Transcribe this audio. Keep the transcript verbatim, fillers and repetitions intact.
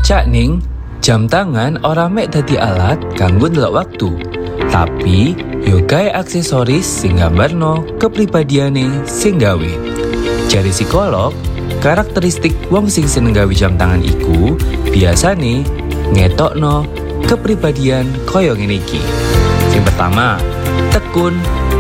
Cakning, jam tangan ora mek dadi alat kanggo ndelok waktu, tapi yo gawe aksesoris sing nggambarno kepribadiane sing gawe. Jare psikolog, karakteristik wong sing seneng gawe jam tangan iku biasane ngetokno kepribadian koyo ngene iki. Sing pertama, tekun,